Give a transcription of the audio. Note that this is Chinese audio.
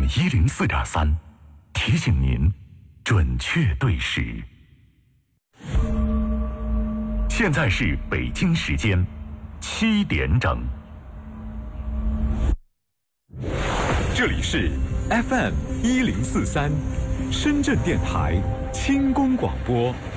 FM104.3，提醒您准确对时。现在是北京时间7点整。 这里是 FM1043，深圳电台轻功广播